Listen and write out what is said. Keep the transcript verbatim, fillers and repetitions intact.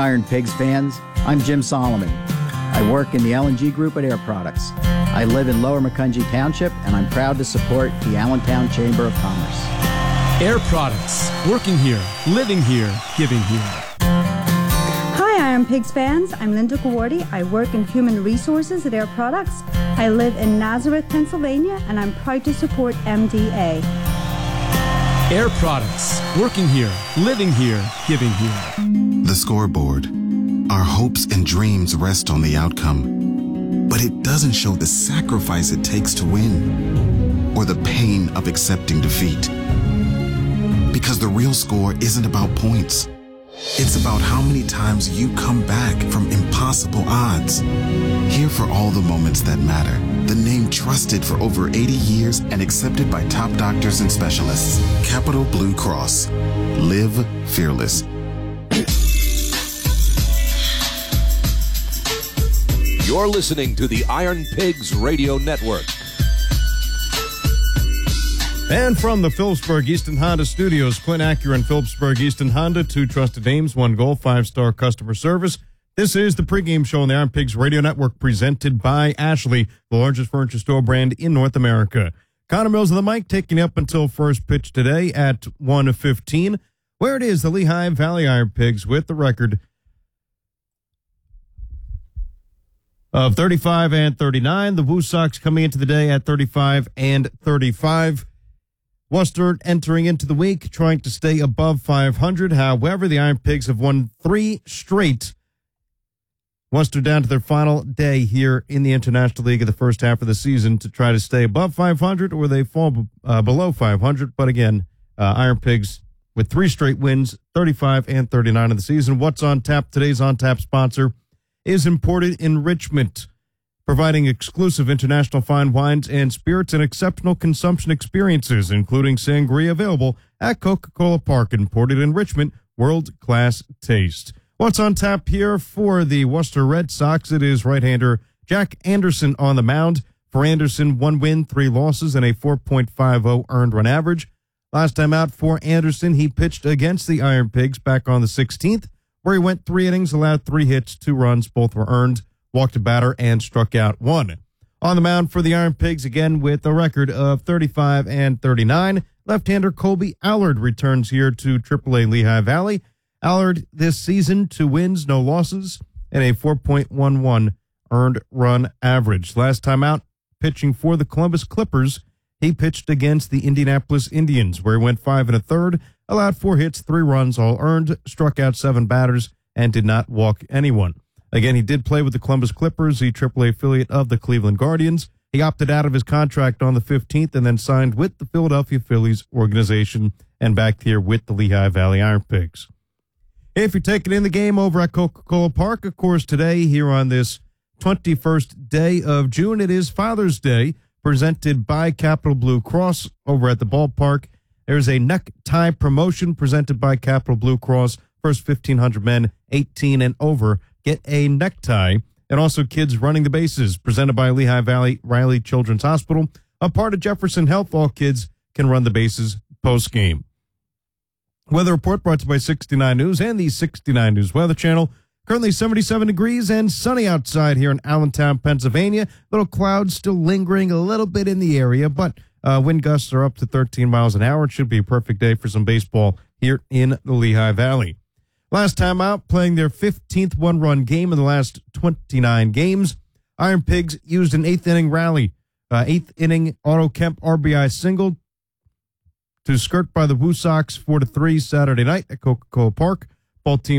Iron Pigs fans. I'm Jim Solomon. I work in the L and G Group at Air Products. I live in Lower Macungie Township, and I'm proud to support the Allentown Chamber of Commerce. Air Products. Working here, living here, giving here. Hi, Iron Pigs fans. I'm Linda Gawardi. I work in Human Resources at Air Products. I live in Nazareth, Pennsylvania, and I'm proud to support M D A. Air Products. Working here, living here, giving here. The scoreboard. Our hopes and dreams rest on the outcome. But it doesn't show the sacrifice it takes to win, or the pain of accepting defeat. Because the real score isn't about points. It's about how many times you come back from impossible odds. Here for all the moments that matter. The name trusted for over eighty years and accepted by top doctors and specialists. Capital Blue Cross. Live fearless. You're listening to the Iron Pigs Radio Network. And from the Phillipsburg Easton Honda Studios, Clint Acura and Phillipsburg Easton Honda, two trusted names, one goal, five-star customer service. This is the pregame show on the Iron Pigs Radio Network, presented by Ashley, the largest furniture store brand in North America. Connor Mills on the mic, taking you up until first pitch today at one fifteen, where it is the Lehigh Valley Iron Pigs with the record of thirty-five and thirty-nine. The Woo Sox coming into the day at thirty-five and thirty-five. Worcester entering into the week trying to stay above five hundred. However, the Iron Pigs have won three straight. Worcester down to their final day here in the International League of the first half of the season to try to stay above five hundred, or they fall uh, below five hundred. But again, uh, Iron Pigs with three straight wins, thirty-five and thirty-nine of the season. What's on tap? Today's on tap sponsor is Imported Enrichment, providing exclusive international fine wines and spirits and exceptional consumption experiences, including sangria, available at Coca-Cola Park. Imported Enrichment, world-class taste. What's on tap here for the Worcester Red Sox? It is right-hander Jack Anderson on the mound. For Anderson, one win, three losses, and a four point five oh earned run average. Last time out for Anderson, he pitched against the Iron Pigs back on the sixteenth, where he went three innings, allowed three hits, two runs, both were earned, walked a batter, and struck out one. On the mound for the Iron Pigs, again with a record of thirty-five and thirty-nine, left-hander Colby Allard returns here to triple A Lehigh Valley. Allard this season, two wins, no losses, and a four point one one earned run average. Last time out, pitching for the Columbus Clippers, he pitched against the Indianapolis Indians, where he went five and a third, allowed four hits, three runs, all earned, struck out seven batters, and did not walk anyone. Again, he did play with the Columbus Clippers, the triple A affiliate of the Cleveland Guardians. He opted out of his contract on the fifteenth and then signed with the Philadelphia Phillies organization and back here with the Lehigh Valley Iron Pigs. If you're taking in the game over at Coca-Cola Park, of course, today here on this twenty-first day of June, it is Father's Day, presented by Capital Blue Cross over at the ballpark. There's a necktie promotion presented by Capital Blue Cross. First fifteen hundred men, eighteen and over, get a necktie. And also kids running the bases, presented by Lehigh Valley Riley Children's Hospital. A part of Jefferson Health, all kids can run the bases post-game. Weather report brought to you by sixty-nine News and the sixty-nine News Weather Channel. Currently seventy-seven degrees and sunny outside here in Allentown, Pennsylvania. Little clouds still lingering a little bit in the area, but uh, wind gusts are up to thirteen miles an hour. It should be a perfect day for some baseball here in the Lehigh Valley. Last time out, playing their fifteenth one-run game in the last twenty-nine games, Iron Pigs used an eighth-inning rally, uh, eighth-inning Otto Kemp R B I single to skirt by the Woo Sox four to three Saturday night at Coca-Cola Park. Both teams